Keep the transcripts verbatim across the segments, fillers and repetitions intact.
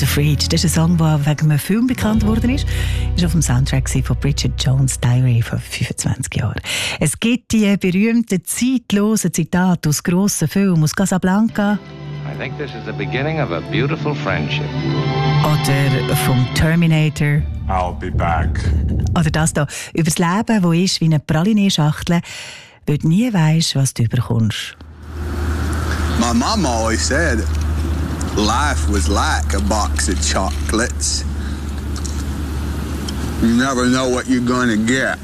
Afraid. Das ist ein Song, der wegen einem Film bekannt worden ist. Ist auf dem Soundtrack von Bridget Jones' Diary vor fünfundzwanzig Jahren. Es gibt die berühmten, zeitlosen Zitate aus grossen Filmen, aus Casablanca. I think this is the beginning of a beautiful friendship. Oder vom Terminator. I'll be back. Oder das hier, über das Leben, das ist wie eine Praline-Schachtel, weil du nie weisst, was du überkommst. My mom always said life was like a box of chocolates. You never know what you're gonna get.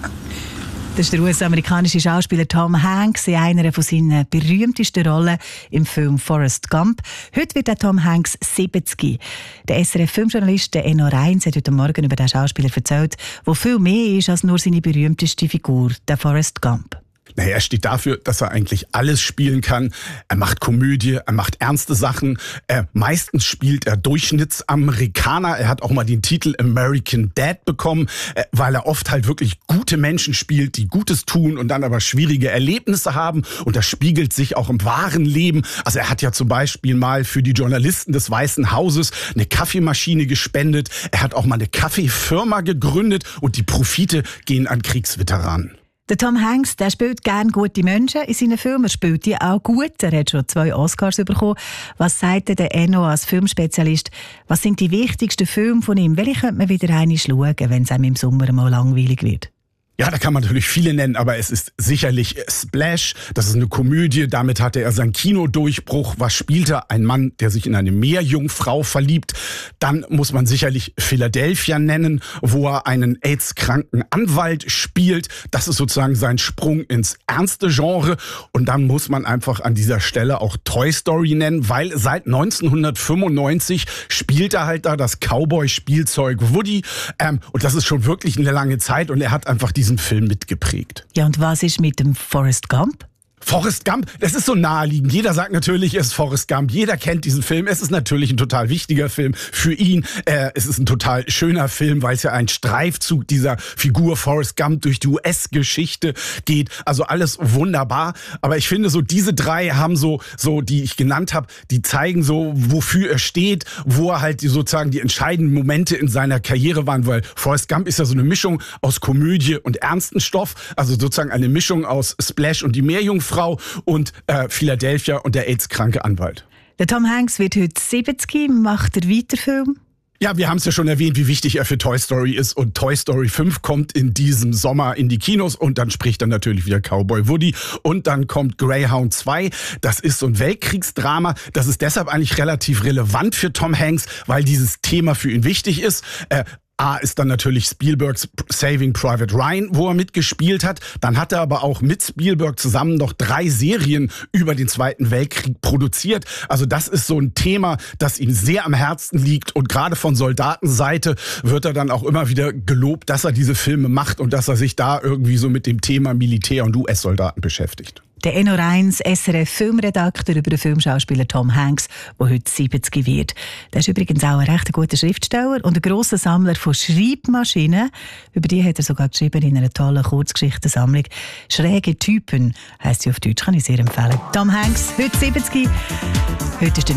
Das ist der U S-amerikanische Schauspieler Tom Hanks in einer von seinen berühmtesten Rollen im Film Forrest Gump. Heute wird der Tom Hanks siebzig. Der S R F-Filmjournalist Enno Reins hat heute Morgen über den Schauspieler erzählt, der viel mehr ist als nur seine berühmteste Figur, der Forrest Gump. Naja, er steht dafür, dass er eigentlich alles spielen kann. Er macht Komödie, er macht ernste Sachen. Er, meistens spielt er Durchschnittsamerikaner. Er hat auch mal den Titel American Dad bekommen, weil er oft halt wirklich gute Menschen spielt, die Gutes tun und dann aber schwierige Erlebnisse haben. Und das spiegelt sich auch im wahren Leben. Also er hat ja zum Beispiel mal für die Journalisten des Weißen Hauses eine Kaffeemaschine gespendet. Er hat auch mal eine Kaffeefirma gegründet und die Profite gehen an Kriegsveteranen. Der Tom Hanks, der spielt gerne gute Menschen in seinen Filmen. Er spielt die auch gut. Er hat schon zwei Oscars bekommen. Was sagt der Enno als Filmspezialist? Was sind die wichtigsten Filme von ihm? Welche könnte man wieder einmal schauen, wenn es einem im Sommer mal langweilig wird? Ja, da kann man natürlich viele nennen, aber es ist sicherlich Splash. Das ist eine Komödie. Damit hatte er seinen Kinodurchbruch. Was spielt er? Ein Mann, der sich in eine Meerjungfrau verliebt. Dann muss man sicherlich Philadelphia nennen, wo er einen AIDS-kranken Anwalt spielt. Das ist sozusagen sein Sprung ins ernste Genre. Und dann muss man einfach an dieser Stelle auch Toy Story nennen, weil seit neunzehnhundertfünfundneunzig spielt er halt da das Cowboy-Spielzeug Woody. Ähm, und das ist schon wirklich eine lange Zeit. Und er hat einfach diese Film mitgeprägt. Ja, und was ist mit dem Forrest Gump? Forrest Gump, das ist so naheliegend. Jeder sagt natürlich, es ist Forrest Gump. Jeder kennt diesen Film. Es ist natürlich ein total wichtiger Film für ihn. Äh, es ist ein total schöner Film, weil es ja ein Streifzug dieser Figur Forrest Gump durch die U S-Geschichte geht. Also alles wunderbar. Aber ich finde so, diese drei haben so, so die ich genannt habe, die zeigen so, wofür er steht, wo er halt die, sozusagen die entscheidenden Momente in seiner Karriere waren. Weil Forrest Gump ist ja so eine Mischung aus Komödie und ernsten Stoff. Also sozusagen eine Mischung aus Splash und die Meerjungfrau. Frau und äh, Philadelphia und der AIDS-kranke Anwalt. Der Tom Hanks wird heute siebzig. Macht er weiter Film? Ja, wir haben es ja schon erwähnt, wie wichtig er für Toy Story ist. Und Toy Story fünf kommt in diesem Sommer in die Kinos. Und dann spricht dann natürlich wieder Cowboy Woody. Und dann kommt Greyhound zwei. Das ist so ein Weltkriegsdrama. Das ist deshalb eigentlich relativ relevant für Tom Hanks, weil dieses Thema für ihn wichtig ist. Äh, A ist dann natürlich Spielbergs Saving Private Ryan, wo er mitgespielt hat. Dann hat er aber auch mit Spielberg zusammen noch drei Serien über den Zweiten Weltkrieg produziert. Also das ist so ein Thema, das ihm sehr am Herzen liegt. Und gerade von Soldatenseite wird er dann auch immer wieder gelobt, dass er diese Filme macht und dass er sich da irgendwie so mit dem Thema Militär und U S-Soldaten beschäftigt. Der Enno Reins, S R F-Filmredakteur über den Filmschauspieler Tom Hanks, der heute siebzig wird. Der ist übrigens auch ein recht guter Schriftsteller und ein grosser Sammler von Schreibmaschinen. Über die hat er sogar geschrieben in einer tollen Kurzgeschichtensammlung. «Schräge Typen» heisst sie auf Deutsch, kann ich sehr empfehlen. Tom Hanks, heute siebzig. Heute ist der